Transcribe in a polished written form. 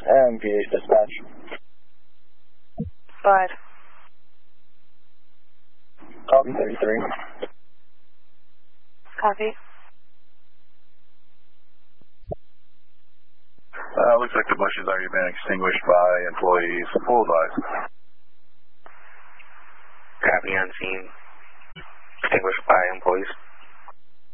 MPH dispatch. 5. Copy 33. Copy. Looks like the bush has already been extinguished by employees. Full advise. Copy on scene. Extinguished by employees.